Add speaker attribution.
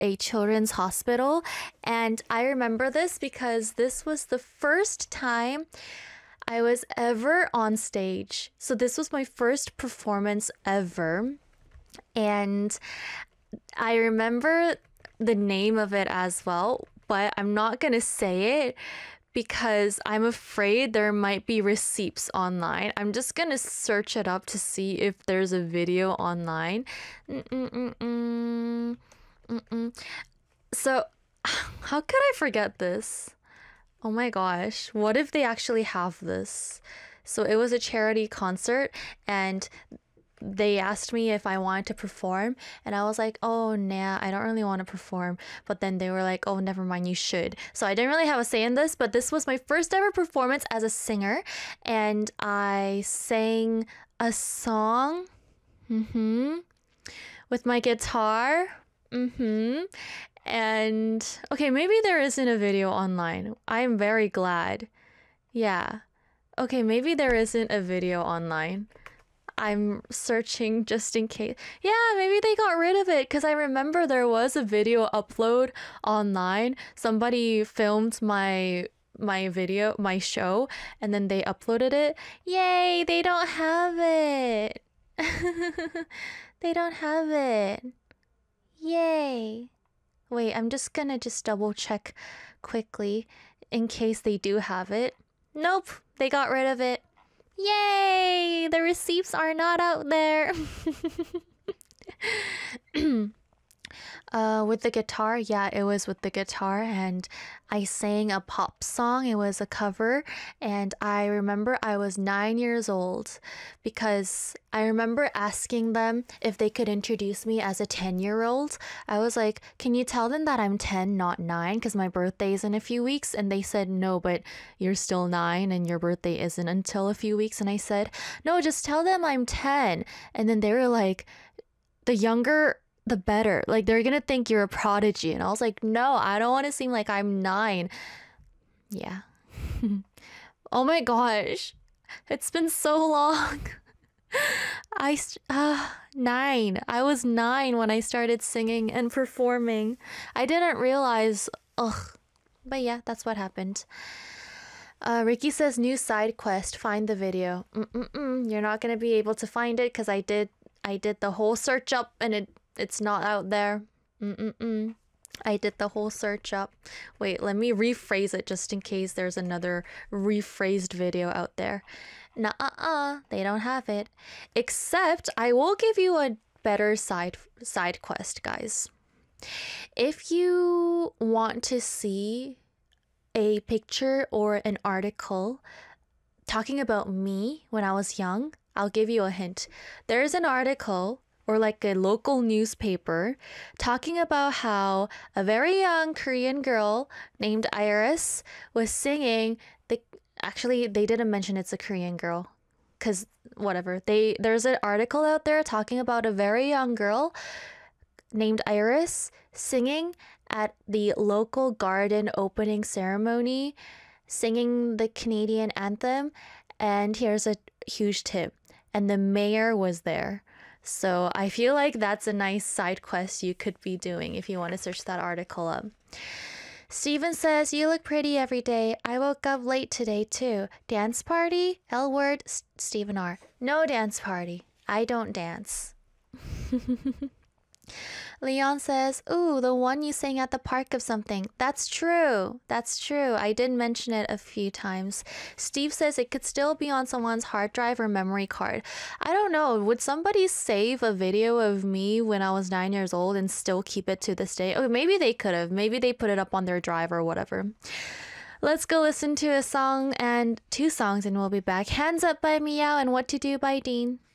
Speaker 1: a children's hospital. And I remember this because this was the first time I was ever on stage. So this was my first performance ever. And I remember the name of it as well, but I'm not going to say it because I'm afraid there might be receipts online. I'm just going to search it up to see if there's a video online. So, how could I forget this? Oh my gosh, what if they actually have this? So it was a charity concert and they asked me if I wanted to perform, and I was like, oh nah, I don't really want to perform. But then they were like, oh, never mind, you should. So I didn't really have a say in this, but this was my first ever performance as a singer, and I sang a song with my guitar. And okay, maybe there isn't a video online. I'm very glad. Yeah. Okay, maybe there isn't a video online. I'm searching just in case. Yeah, maybe they got rid of it because I remember there was a video upload online. Somebody filmed my video, my show, and then they uploaded it. Yay, they don't have it. They don't have it. Yay. Wait, I'm just gonna double check quickly in case they do have it. Nope, they got rid of it. Yay! The receipts are not out there. With the guitar, yeah, it was with the guitar, and I sang a pop song. It was a cover, and I remember I was 9 years old because I remember asking them if they could introduce me as a 10-year-old. I was like, can you tell them that I'm 10, not 9, because my birthday is in a few weeks? And they said, no, but you're still 9 and your birthday isn't until a few weeks. And I said, no, just tell them I'm 10. And then they were like, the younger the better, like they're gonna think you're a prodigy. And I was like, no, I don't want to seem like I'm 9. Yeah. Oh my gosh, it's been so long. 9. I was 9 when I started singing and performing. I didn't realize. Ugh. But yeah, that's what happened. Ricky says, new side quest, find the video. You're not gonna be able to find it because I did the whole search up and it's not out there. I did the whole search up. Wait, let me rephrase it just in case there's another rephrased video out there. Nuh-uh, they don't have it. Except I will give you a better side quest, guys. If you want to see a picture or an article talking about me when I was young, I'll give you a hint. There's an article or like a local newspaper talking about how a very young Korean girl named Iris was singing actually they didn't mention it's a Korean girl because whatever, there's an article out there talking about a very young girl named Iris singing at the local garden opening ceremony, singing the Canadian anthem. And here's a huge tip, and the mayor was there. So I feel like that's a nice side quest you could be doing if you want to search that article up. Steven says, you look pretty every day. I woke up late today too. Dance party? L word, Steven R. No dance party. I don't dance. Leon says, ooh, the one you sang at the park of something. That's true. That's true. I did mention it a few times. Steve says it could still be on someone's hard drive or memory card. I don't know. Would somebody save a video of me when I was 9 years old and still keep it to this day? Oh, maybe they could have. Maybe they put it up on their drive or whatever. Let's go listen to a song and 2 songs and we'll be back. Hands Up by Meow and What to Do by Dean.